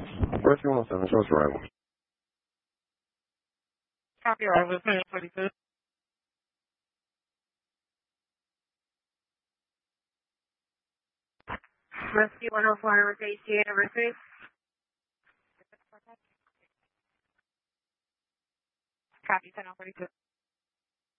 Rescue 107, show us arrival. Copy arrival, 42. Rescue 104, with ACA anniversary. Copy, 1042.